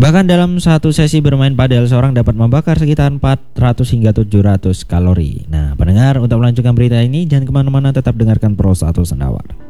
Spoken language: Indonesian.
Bahkan dalam satu sesi bermain padel, seorang dapat membakar sekitar 400 hingga 700 kalori. Nah, pendengar, untuk melanjutkan berita ini jangan kemana-mana, tetap dengarkan Pro 1 Sendawar.